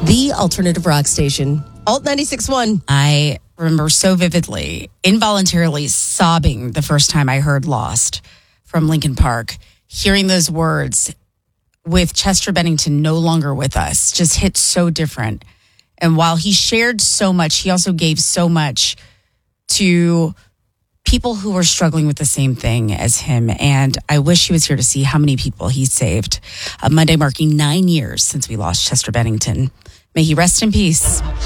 The alternative rock station. Alt 96.1. I remember so vividly, involuntarily sobbing the first time I heard Lost from Linkin Park. Hearing those words with Chester Bennington no longer with us just hit so different. And while he shared so much, he also gave so much to people who were struggling with the same thing as him. And I wish he was here to see how many people he saved. Monday marking 9 years since we lost Chester Bennington. May he rest in peace.